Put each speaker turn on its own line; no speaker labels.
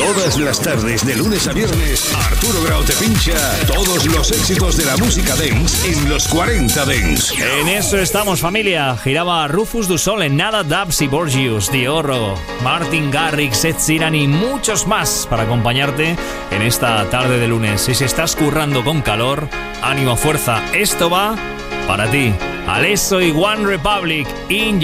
Todas las tardes, de lunes a viernes, Arturo Grau te pincha todos los éxitos de la música dance en los 40 Dance.
En eso estamos, familia. Giraba Rufus du Sol en Nada, Dubs y Borgius, Diorro, Martin Garrix, Ed Sheeran y muchos más para acompañarte en esta tarde de lunes. Y si estás currando con calor, ánimo, fuerza. Esto va para ti. Alesso y One Republic, In